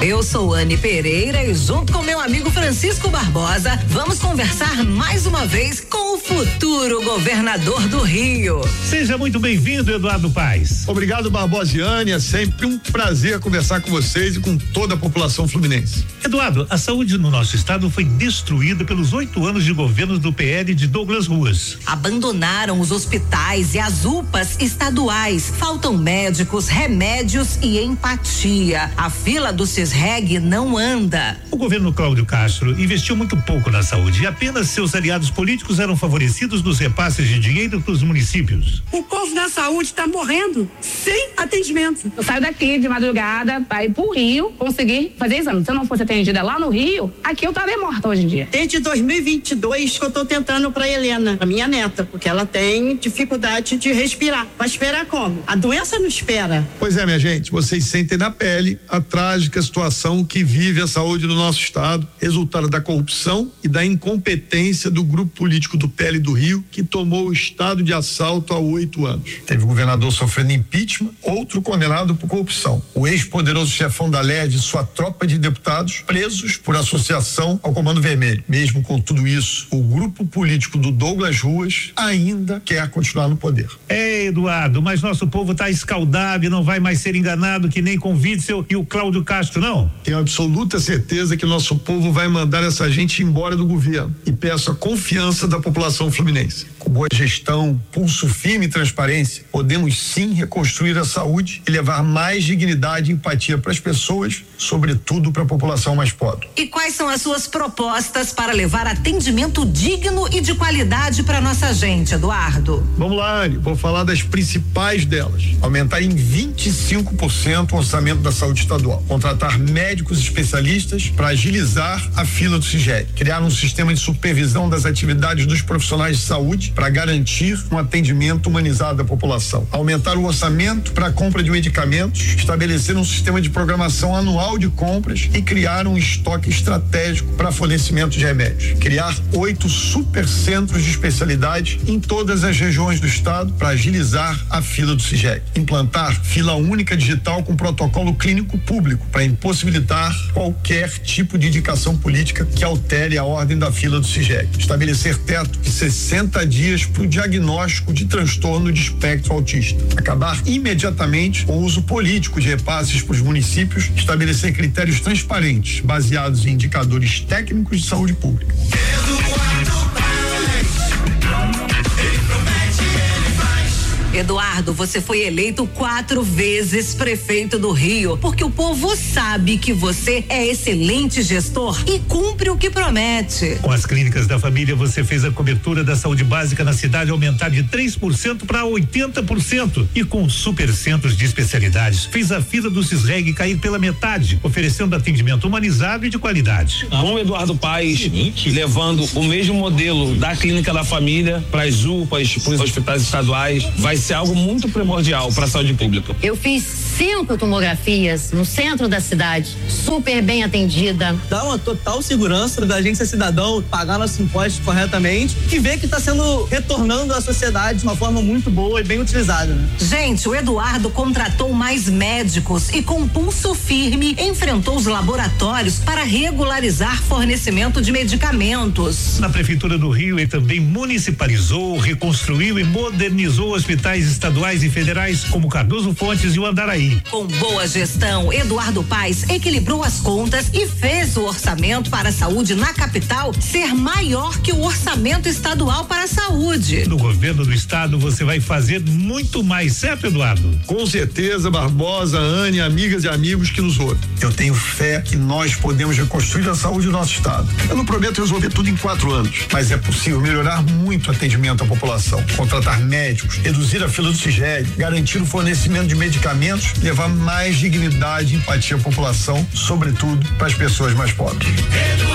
Eu sou Anne Pereira e junto com meu amigo Francisco Barbosa, vamos conversar mais uma vez com o futuro governador do Rio. Seja muito bem-vindo, Eduardo Paes. Obrigado, Barbosa e Anne, é sempre um prazer conversar com vocês e com toda a população fluminense. Eduardo, a saúde no nosso estado foi destruída pelos 8 anos de governo do PL de Douglas Ruas. Abandonaram os hospitais e as UPAs estaduais. Faltam médicos, remédios e empatia. A fila do Cisreg não anda. O governo Cláudio Castro investiu muito pouco na saúde e apenas seus aliados políticos eram favorecidos nos repasses de dinheiro para os municípios. O povo da saúde está morrendo sem atendimento. Eu saio daqui de madrugada para ir pro Rio conseguir fazer exame. Se eu não fosse atendida lá no Rio, aqui eu estaria morta hoje em dia. Desde 2022 que eu tô tentando para Helena, a minha neta, porque ela tem dificuldade de respirar. Vai esperar como? A doença não espera. Pois é, minha gente, vocês sentem na pele a trágica situação que vive a saúde do nosso estado, resultado da corrupção e da incompetência do grupo político do PL do Rio, que tomou o estado de assalto há 8 anos. Teve o governador sofrendo impeachment, outro condenado por corrupção. O ex-poderoso chefão da LERJ e sua tropa de deputados presos por associação ao Comando Vermelho. Mesmo com tudo isso, o grupo político do Douglas Ruas ainda quer continuar no poder. Eduardo, mas nosso povo está escaldado e não vai mais ser enganado que nem com o Witzel e o Cláudio Castro, não? Tenho absoluta certeza que nosso povo vai mandar essa gente embora do governo e peço a confiança da população fluminense. Com boa gestão, pulso firme e transparência, podemos sim reconstruir a saúde e levar mais dignidade e empatia para as pessoas, sobretudo para a população mais pobre. E quais são as suas propostas para levar atendimento digno e de qualidade para nossa gente, Eduardo? Vamos lá, Anne, vou falar das principais delas. Aumentar em 25% o orçamento da saúde estadual. Contratar médicos especialistas para agilizar a fila do Cisreg. Criar um sistema de supervisão das atividades dos profissionais de saúde para garantir um atendimento humanizado à população. Aumentar o orçamento para a compra de medicamentos, estabelecer um sistema de programação anual de compras e criar um estoque estratégico para fornecimento de remédios. Criar 8 supercentros de especialidade em todas as regiões do estado para agilizar a fila do Cisreg. Implantar fila única digital com protocolo clínico público para impossibilitar qualquer tipo de indicação política que altere a ordem da fila do Cisreg. Estabelecer teto de 60 dias para o diagnóstico de transtorno de espectro autista. Acabar imediatamente com o uso político de repasses para os municípios, estabelecer critérios transparentes, baseados em indicadores técnicos de saúde pública. Eduardo, você foi eleito 4 vezes prefeito do Rio, porque o povo sabe que você é excelente gestor e cumpre o que promete. Com as clínicas da família, você fez a cobertura da saúde básica na cidade aumentar de 3% para 80%. E com supercentros de especialidades, fez a fila do Cisreg cair pela metade, oferecendo atendimento humanizado e de qualidade. Com o Eduardo Paes levando o mesmo modelo da clínica da família para as UPAs, para os hospitais estaduais, vai ser algo muito primordial para a saúde pública. Eu fiz 5 tomografias no centro da cidade, super bem atendida. Dá uma total segurança da gente ser cidadão, pagar nossos impostos corretamente e ver que está sendo retornando à sociedade de uma forma muito boa e bem utilizada, né? Gente, o Eduardo contratou mais médicos e com pulso firme enfrentou os laboratórios para regularizar fornecimento de medicamentos. Na Prefeitura do Rio, ele também municipalizou, reconstruiu e modernizou hospitais estaduais e federais como Cardoso Fontes e o Andaraí. Com boa gestão, Eduardo Paes equilibrou as contas e fez o orçamento para a saúde na capital ser maior que o orçamento estadual para a saúde. No governo do estado você vai fazer muito mais, certo, Eduardo? Com certeza, Barbosa, Anne, amigas e amigos que nos ouvem. Eu tenho fé que nós podemos reconstruir a saúde do nosso estado. Eu não prometo resolver tudo em 4 anos, mas é possível melhorar muito o atendimento à população, contratar médicos, reduzir a fila do Cisreg, garantir o fornecimento de medicamentos, levar mais dignidade e empatia à população, sobretudo para as pessoas mais pobres.